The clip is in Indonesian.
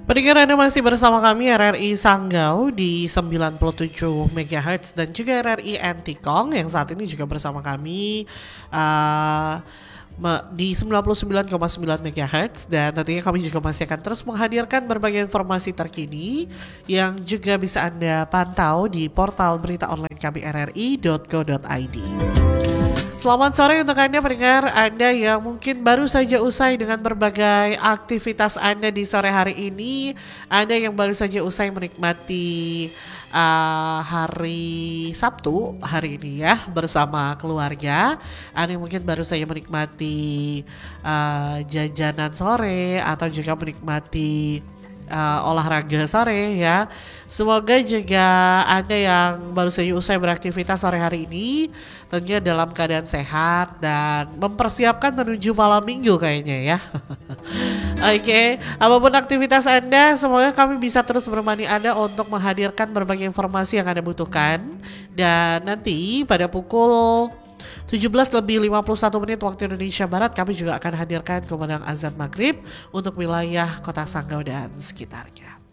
Pendengar Anda masih bersama kami RRI Sanggau di 97 MHz dan juga RRI Antikong yang saat ini juga bersama kami uh, di 99,9 MHz dan tentunya kami juga masih akan terus menghadirkan berbagai informasi terkini yang juga bisa Anda pantau di portal berita online kami rri.co.id. Selamat sore untuk Anda pendengar Anda yang mungkin baru saja usai dengan berbagai aktivitas Anda di sore hari ini. Anda yang baru saja usai menikmati hari Sabtu hari ini ya bersama keluarga. Anda yang mungkin baru saja menikmati jajanan sore atau juga menikmati olahraga sore ya. Semoga juga Anda yang baru saja usai beraktivitas sore hari ini tentunya dalam keadaan sehat dan mempersiapkan menuju malam minggu kayaknya ya. Oke, apapun aktivitas Anda, semoga kami bisa terus menemani Anda untuk menghadirkan berbagai informasi yang Anda butuhkan. Dan nanti pada pukul 17:51 waktu Indonesia Barat kami juga akan hadirkan kumandang azan maghrib untuk wilayah Kota Sanggau dan sekitarnya.